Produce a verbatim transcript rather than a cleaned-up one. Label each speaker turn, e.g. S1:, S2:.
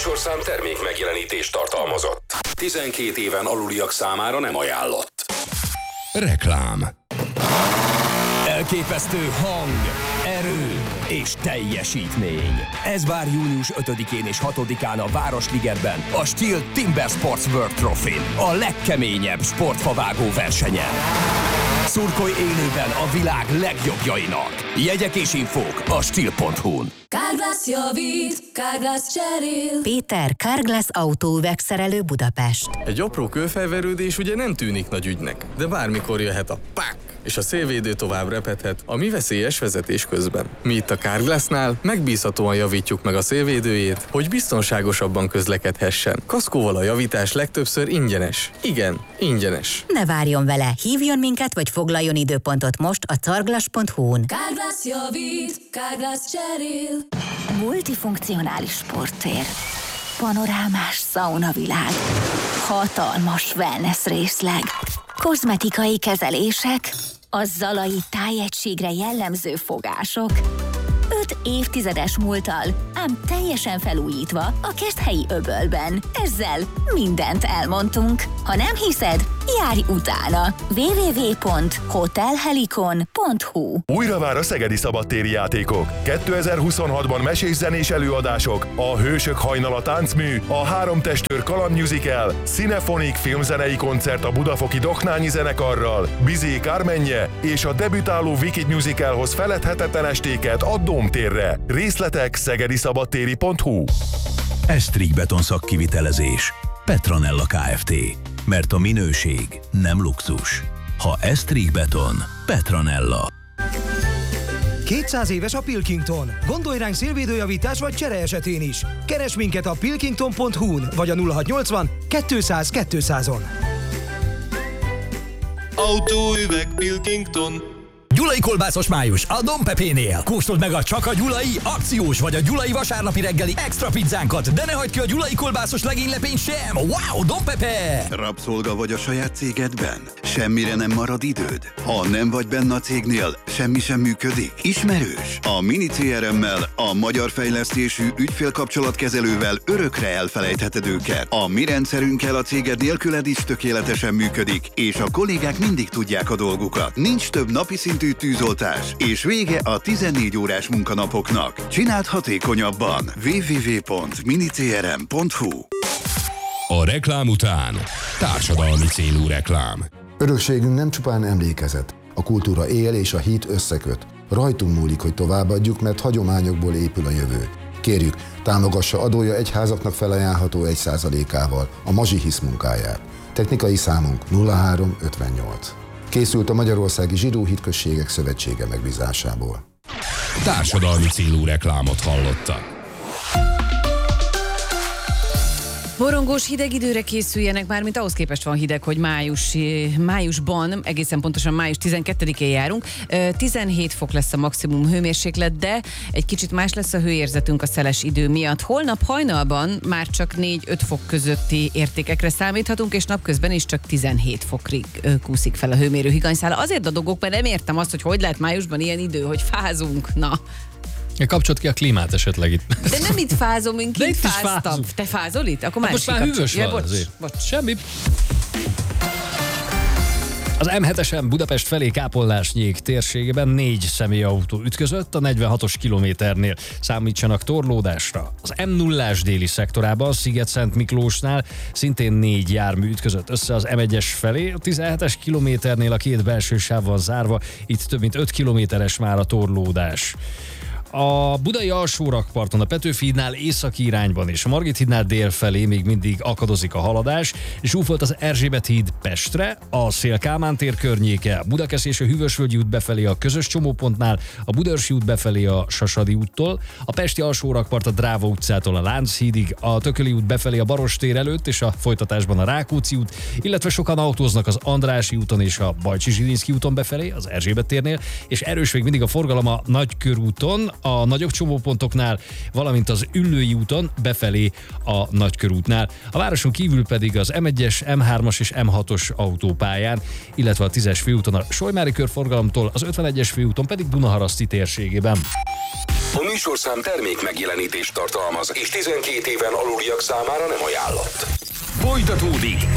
S1: műsorszám termék megjelenítést tartalmazott. tizenkét éven aluliak számára nem ajánlott. Reklám.
S2: Elképesztő hang, erő és teljesítmény. Ez vár június ötödikén és hatodikán a Városligetben, a Steel Timber Sports World Trophy-n, a legkeményebb sportfavágó versenyen. Szurkolj élőben a világ legjobbjainak. Jegyek és infók a steel pont hu-n.
S3: Carglass javít, Carglass cserél.
S4: Péter, Carglass autóüvegszerelő Budapest.
S5: Egy apró kőfelverődés ugye nem tűnik nagy ügynek, de bármikor jöhet a pák, és a szélvédő tovább repedhet a mi veszélyes vezetés közben. Mi itt a Carglassnál megbízhatóan javítjuk meg a szélvédőjét, hogy biztonságosabban közlekedhessen. Kaszkóval a javítás legtöbbször ingyenes. Igen, ingyenes.
S4: Ne várjon vele, hívjon minket, vagy foglaljon időpontot most a carglass pont hu-n.
S3: Carglass javít, Carglass cserél.
S6: Multifunkcionális sporttér, panorámás szaunavilág, hatalmas wellness részleg, kozmetikai kezelések, a zalai tájegységre jellemző fogások. Öt évtizedes múlttal, ám teljesen felújítva a Keszthelyi öbölben. Ezzel mindent elmondtunk. Ha nem hiszed, járj utána. double-u double-u double-u pont hotel helikon pont hu.
S7: Újra vár a szegedi szabadtéri játékok. kétezer-huszonhatban mesés-zenés előadások, a Hősök hajnala táncmű, a Három testőr kaland musical, Cinefonik filmzenei koncert a budafoki Doknányi zenekarral, Bizé Kármenje és a debütáló Wicked musicalhoz feledhetetlen estéket a Dómtérre. Részletek szegedi szabadtéri pont hu.
S8: Esztrig Beton szakkivitelezés. Petronella Kft. Mert a minőség nem luxus. Ha Esztrig Beton, Petronella.
S9: kétszáz éves a Pilkington. Gondolj ránk szélvédőjavítás vagy csere esetén is. Keresd minket a pilkington pont hu-n vagy a nulla hatszáznyolcvan kétszáz kétszázon.
S10: Autóüveg Pilkington.
S2: Gyulai kolbászos május a Don Pepénél. Kóstold meg a csak a gyulai akciós vagy a gyulai vasárnapi reggeli extra pizzánkat, de ne hagyd ki a gyulai kolbászos legénylepényt sem. Wow, Don Pepe!
S11: Rabszolga vagy a saját cégedben? Semmire nem marad időd? Ha nem vagy benne a cégnél, semmi sem működik? Ismerős? A Mini cé er em-mel, a magyar fejlesztésű ügyfélkapcsolatkezelővel örökre elfelejtheted őket. A mi rendszerünkkel a céged nélküled is tökéletesen működik, és a kollégák mindig tudják a dolgukat. Nincs több napi szintű tűzoltás, és vége a tizennégy órás munkanapoknak. Csináld hatékonyabban. double-u double-u double-u pont mini c r m pont hu.
S1: A reklám után társadalmi célú reklám.
S12: Örökségünk nem csupán emlékezet. A kultúra él és a hit összeköt. Rajtunk múlik, hogy továbbadjuk, mert hagyományokból épül a jövő. Kérjük, támogassa adója egyházaknak felajánlható egy százalékával a Mazsihisz munkáját. Technikai számunk nulla három ötvennyolc. Készült a Magyarországi Zsidó Hitközségek Szövetsége megbízásából.
S1: Társadalmi célú reklámot hallottak.
S13: Borongós hideg időre készüljenek, mármint ahhoz képest van hideg, hogy május, májusban, egészen pontosan május tizenkettedikén járunk. tizenhét fok lesz a maximum hőmérséklet, de egy kicsit más lesz a hőérzetünk a szeles idő miatt. Holnap hajnalban már csak négy-öt fok közötti értékekre számíthatunk, és napközben is csak tizenhét fokig kúszik fel a hőmérő higanyszála. Azért dadogok, mert nem értem azt, hogy hogy lehet májusban ilyen idő, hogy fázunk. Na.
S14: Kapcsolt ki a klímát esetleg itt.
S13: De nem itt fázom, én kint fáztam. Te fázol itt? Akkor
S14: hát most már hűvös van, ja, bocs, azért. Bocs. Semmi. Az em hetesen Budapest felé Kápolnás-Nyék térségében négy személyautó ütközött, a negyvenhatos kilométernél számítsanak torlódásra. Az em nullás déli szektorában Sziget-Szent Miklósnál szintén négy jármű ütközött össze az em egyes felé, a tizenhetes kilométernél a két belső sáv van zárva, itt több mint öt kilométeres már a torlódás. A budai alsórakparton a Petőfi hídnál északi irányban és a Margit hídnál dél felé még mindig akadozik a haladás, és zsúfolt az Erzsébet híd Pestre, a Széll-Kálmán tér környéke, a Budakeszi és a Hűvösvölgyi út befelé a közös csomópontnál, a Budaörsi út befelé a Sasadi úttól, a pesti alsórakpart a Dráva utcától a Lánchídig, a Tököli út befelé a Barostér előtt és a folytatásban a Rákóczi út, illetve sokan autóznak az Andrássy úton és a Bajcsi Zsilinszky úton befelé, az Erzsébet térnél, és erős még mindig a forgalom a Nagykörúton, a nagyobb csomópontoknál, valamint az Üllői úton befelé a Nagykörútnál. A városon kívül pedig az em egyes, em hármas és em hatos autópályán, illetve a tízes főúton a Solymári körforgalomtól, az ötvenegyes főúton pedig Dunaharaszti térségében.
S1: A műsorszám termék megjelenítést tartalmaz, és tizenkét éven aluliak számára nem ajánlott. Folytatódik